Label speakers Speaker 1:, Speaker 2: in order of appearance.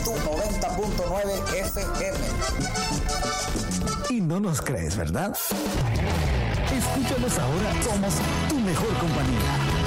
Speaker 1: Espíritu 90.9 FM.
Speaker 2: Y no nos crees, ¿verdad? Escúchanos ahora, somos tu mejor compañía.